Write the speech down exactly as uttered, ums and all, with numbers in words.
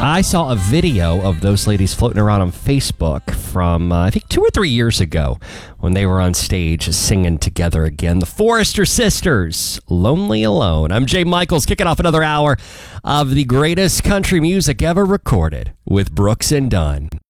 I saw a video of those ladies floating around on Facebook from, uh, I think, two or three years ago when they were on stage singing together again. The Forrester Sisters, Lonely Alone. I'm Jay Michaels, kicking off another hour of the greatest country music ever recorded with Brooks and Dunn.